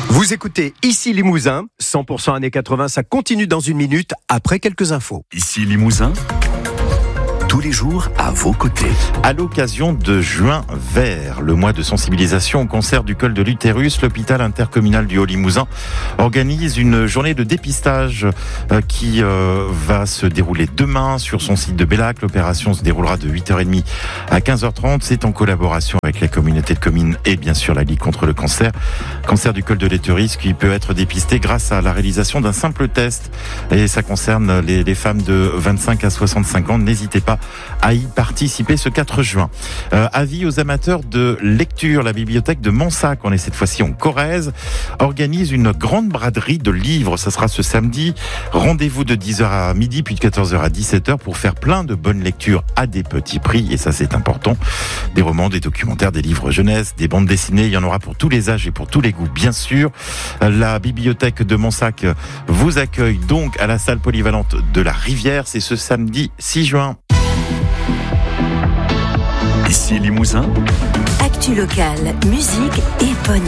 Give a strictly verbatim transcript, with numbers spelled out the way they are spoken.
Vous écoutez Ici Limousin, cent pour cent années quatre-vingts, ça continue dans une minute après quelques infos. Ici Limousin, tous les jours à vos côtés. À l'occasion de Juin Vert, le mois de sensibilisation au cancer du col de l'utérus, l'hôpital intercommunal du Haut-Limousin organise une journée de dépistage euh, qui euh, va se dérouler demain sur son site de Bellac. L'opération se déroulera de huit heures trente à quinze heures trente. C'est en collaboration avec la communauté de communes et bien sûr la Ligue contre le cancer. Cancer du col de l'utérus qui peut être dépisté grâce à la réalisation d'un simple test. Et ça concerne les, les femmes de vingt-cinq à soixante-cinq ans. N'hésitez pas à y participer ce quatre juin. Euh, avis aux amateurs de lecture, la bibliothèque de Mansac, on est cette fois-ci en Corrèze, organise une grande braderie de livres. Ça sera ce samedi. Rendez-vous de dix heures à midi, puis de quatorze heures à dix-sept heures pour faire plein de bonnes lectures à des petits prix. Et ça, c'est important. Des romans, des documentaires, des livres jeunesse, des bandes dessinées. Il y en aura pour tous les âges et pour tous les goûts, bien sûr. La bibliothèque de Mansac vous accueille donc à la salle polyvalente de la Rivière. C'est ce samedi six juin. Ici Limousin, actu locale, musique et pognon.